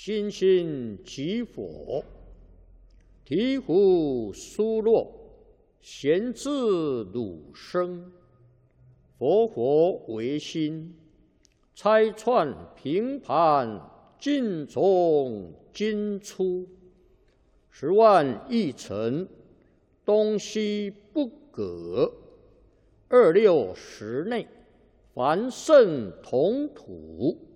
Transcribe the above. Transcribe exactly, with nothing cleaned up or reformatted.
心心即佛，醍醐疏落，贤自汝生。佛佛为心，拆穿平盘，尽从今出。十万亿尘，东西不隔。二六时内，凡圣同土。